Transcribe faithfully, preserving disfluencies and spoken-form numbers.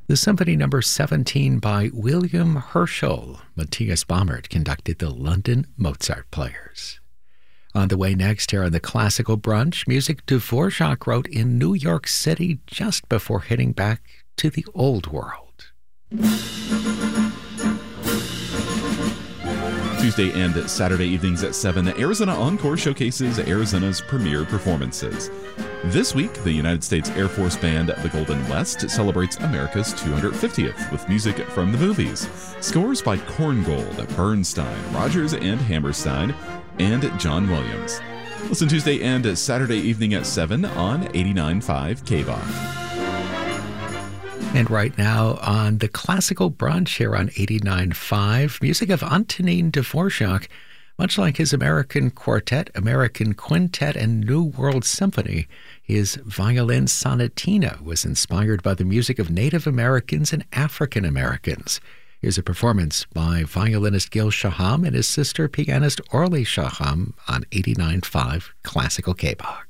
The Symphony Number seventeen by William Herschel. Matthias Baumert conducted the London Mozart Players. On the way next here on the Classical Brunch, music Dvorak wrote in New York City just before heading back to the Old World. Tuesday and Saturday evenings at seven, Arizona Encore showcases Arizona's premier performances. This week, the United States Air Force Band, the Golden West, celebrates America's two hundred fiftieth with music from the movies. Scores by Korngold, Bernstein, Rodgers and Hammerstein, and John Williams. Listen Tuesday and Saturday evening at seven on eighty-nine point five K V O C. And right now on the Classical Brunch here on eighty-nine point five, music of Antonin Dvorak. Much like his American Quartet, American Quintet, and New World Symphony, his violin sonatina was inspired by the music of Native Americans and African Americans. Here's a performance by violinist Gil Shaham and his sister pianist Orly Shaham on eighty-nine point five Classical K B O C.